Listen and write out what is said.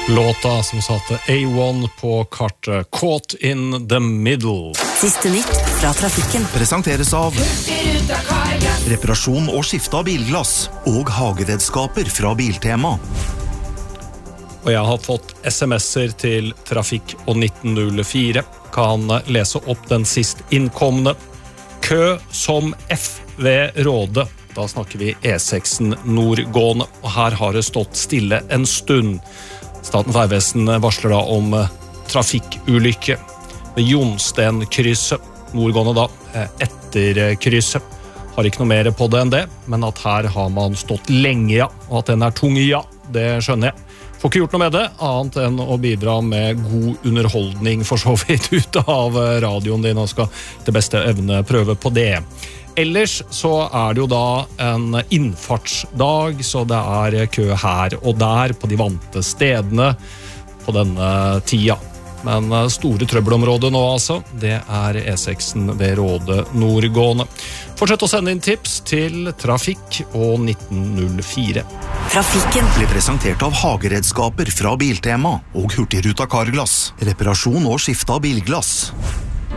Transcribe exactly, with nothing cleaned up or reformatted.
Låta som satte A one på kartet, Caught in the Middle. Siste nytt fra trafikken. Presenteres av reparasjon og skifte av bilglass og hageredskaper fra Biltema. Og jeg har fått sms'er til Trafikk og nitten null fire. Kan lese opp den sist innkomne. Kø som F ved Råde. Da snakker vi E seks nordgående, og her har det stått stille en stund. Statens vegvesen varsler da om trafikkulykke ved Jonsten-krysset, nordgående da, etter krysset. Har ikke noe mer på det enn det, men at her har man stått lenge, ja, og at den er tung, ja, det skjønner jeg. Får ikke gjort noe med det, annet enn å bidra med god underholdning for så vidt ut av radioen din, og skal til beste evne prøve på det. Ellers så er det jo da en innfartsdag, så det er kø her og der på de vante stedene på denne tida. Men store trøbbelområdet nå altså, det er E seks ved Råde nordgående. Fortsett å sende inn tips til Trafikk og nitten null fire. Trafikken blir presentert av hageredskaper fra Biltema og Hurtigruta Carglass. Reparasjon og skifte av bilglass.